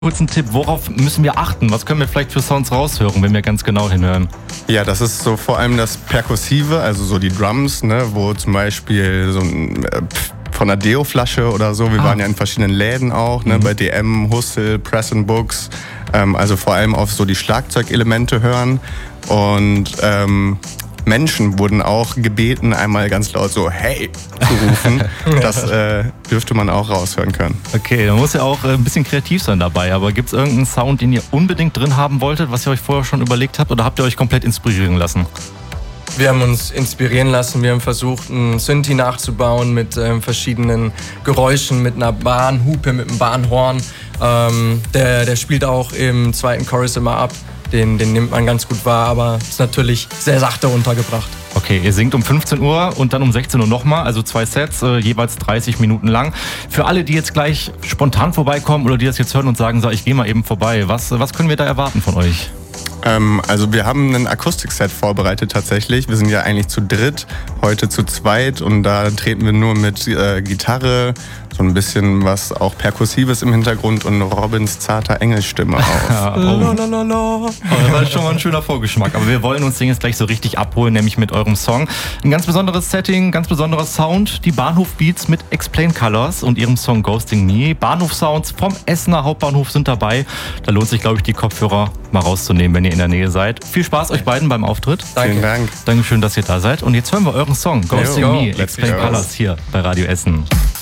Kurzen Tipp, worauf müssen wir achten? Was können wir vielleicht für Sounds raushören, wenn wir ganz genau hinhören? Ja, das ist so vor allem das Perkussive, also so die Drums, ne, wo zum Beispiel so ein von einer Deo-Flasche oder so. Wir waren ja in verschiedenen Läden auch, ne, bei DM, Hustle, Press & Books. Also vor allem auf so die Schlagzeugelemente hören. Und Menschen wurden auch gebeten, einmal ganz laut so hey zu rufen. Das dürfte man auch raushören können. Okay, da muss ja auch ein bisschen kreativ sein dabei. Aber gibt es irgendeinen Sound, den ihr unbedingt drin haben wolltet, was ihr euch vorher schon überlegt habt? Oder habt ihr euch komplett inspirieren lassen? Wir haben uns inspirieren lassen. Wir haben versucht, einen Synthi nachzubauen mit verschiedenen Geräuschen, mit einer Bahnhupe, mit einem Bahnhorn. Der spielt auch im zweiten Chorus immer ab. Den nimmt man ganz gut wahr, aber ist natürlich sehr sachte untergebracht. Okay, ihr singt um 15 Uhr und dann um 16 Uhr nochmal, also 2 Sets, jeweils 30 Minuten lang. Für alle, die jetzt gleich spontan vorbeikommen oder die das jetzt hören und sagen, ich gehe mal eben vorbei, was können wir da erwarten von euch? Also wir haben ein Akustikset vorbereitet tatsächlich. Wir sind ja eigentlich zu dritt, heute zu zweit und da treten wir nur mit Gitarre, so ein bisschen was auch Perkussives im Hintergrund und Robins zarter Engelsstimme auf. Das ist schon mal ein schöner Vorgeschmack. Aber wir wollen uns den jetzt gleich so richtig abholen, nämlich mit eurem Song. Ein ganz besonderes Setting, ganz besonderer Sound. Die Bahnhof-Beats mit Explain Colors und ihrem Song Ghosting Me. Bahnhof-Sounds vom Essener Hauptbahnhof sind dabei. Da lohnt sich, glaube ich, die Kopfhörer mal rauszunehmen, wenn ihr in der Nähe seid. Viel Spaß euch beiden beim Auftritt. Danke. Vielen Dank. Dankeschön, dass ihr da seid. Und jetzt hören wir euren Song Ghosting Me, Explain Colors hier bei Radio Essen.